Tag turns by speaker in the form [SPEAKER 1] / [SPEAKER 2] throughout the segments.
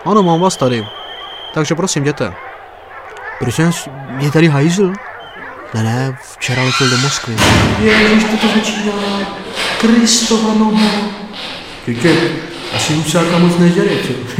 [SPEAKER 1] Ano, mám vás tady. Takže prosím, jděte. Prosím, je tady hajzl? Ne, včera letěl do Moskvy.
[SPEAKER 2] Ježiš, to začíná. Kristova noha.
[SPEAKER 1] Těče, asi Husáka moc nežere, co?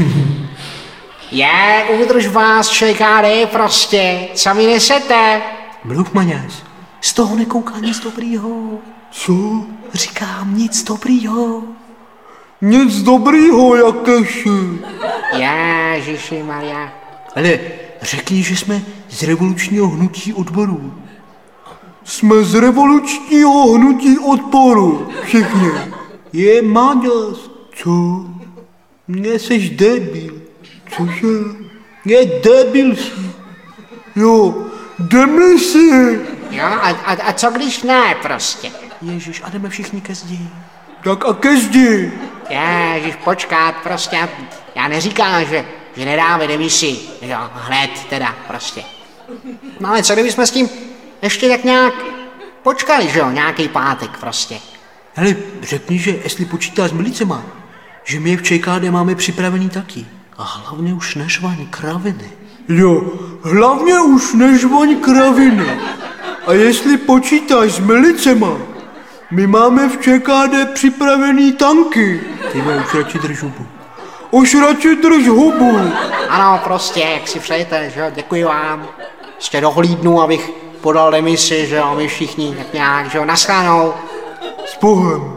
[SPEAKER 3] Udrž vás ČKD prostě, co mi nesete?
[SPEAKER 2] Mluv, Maňáš, z toho nekouká nic dobrýho.
[SPEAKER 1] Co?
[SPEAKER 2] Říkám, nic dobrýho.
[SPEAKER 1] Nic dobrýho, jakési.
[SPEAKER 3] Ježiši Maria.
[SPEAKER 2] Ale řekni, že jsme z revolučního hnutí odboru.
[SPEAKER 1] Jsme z revolučního hnutí odporu, všichni. Je Maďas. Co? Nejseš debil. Cože? Je debil si. Jo, demisi.
[SPEAKER 3] Jo, a co když ne prostě?
[SPEAKER 2] Ježiš, a jdeme všichni ke zdi.
[SPEAKER 1] Tak a ke zdi.
[SPEAKER 3] Ježiš, počkat, prostě, já neříkám, že nedáme demisi, jo, hned teda prostě. No ale co kdybychom s tím ještě tak nějak počkali, že jo, nějaký pátek prostě.
[SPEAKER 2] Hele, řekni, že jestli počítáš s milicema, že my je v ČKD máme připravený taky. A hlavně už nežvaň kraviny.
[SPEAKER 1] Jo, hlavně už nežvoň kraviny. A jestli počítáš s milicema, my máme v ČKD připravený tanky.
[SPEAKER 2] Ty už radši drž hubu.
[SPEAKER 1] Už radši drž hubu.
[SPEAKER 3] Ano, prostě, jak si přejete, že jo, děkuji vám. Ještě dohlídnu, abych podal demisi, že jo, my všichni tak nějak, že jo, naschledanou.
[SPEAKER 1] S Bohem.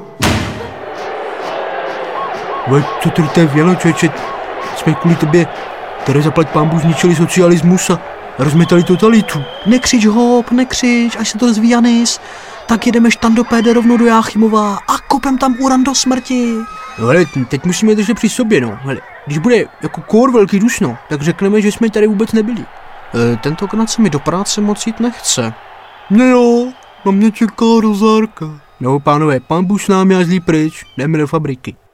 [SPEAKER 2] Ale co tady to je vělo, člověče? Jsme kvůli tobě, které zaplať pánbu zničili socialismus a rozmetali totalitu. Nekřič hop, nekřič, až se to rozví Janis. Tak jedeme štandopéde rovnou do Jáchymova a kopem tam uran do smrti. No hele, teď musíme držet při sobě, no. Hele, když bude jako kór velký dusno, tak řekneme, že jsme tady vůbec nebyli. Tentokrát se mi do práce moc jít nechce.
[SPEAKER 1] No jo, na mě čeká rozárka.
[SPEAKER 2] No pánové, pán Bůh s námi a zlý pryč, jdeme do fabriky.